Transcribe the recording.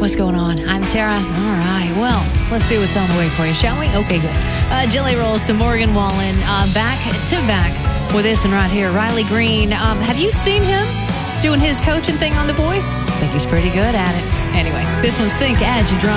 What's going on? I'm Tara. All right. Well, let's see what's on the way for you, shall we? Okay, good. Jelly Rolls to Morgan Wallen. Back to back with this one right here. Riley Green. Have you seen him doing his coaching thing on The Voice? I think he's pretty good at it. Anyway, this one's Think As You Drive.